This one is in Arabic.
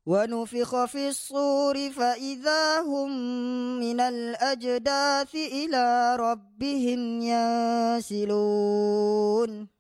ونفخ في الصور فإذا هم من الأجداث إلى ربهم ينسلون